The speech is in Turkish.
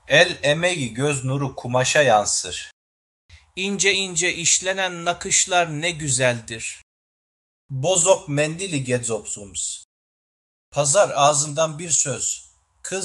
El emeği göz nuru kumaşa yansır. İnce ince işlenen nakışlar ne güzeldir. Bozok mendili gedzopsums. Pazar ağzından bir söz,